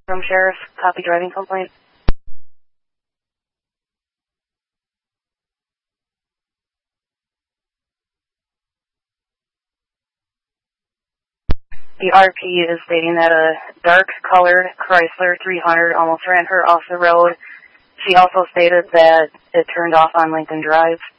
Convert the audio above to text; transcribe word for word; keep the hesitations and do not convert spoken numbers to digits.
From Sheriff, copy driving complaint. The R P is stating that a dark-colored Chrysler three hundred almost ran her off the road. She also stated that it turned off on Lincoln Drive.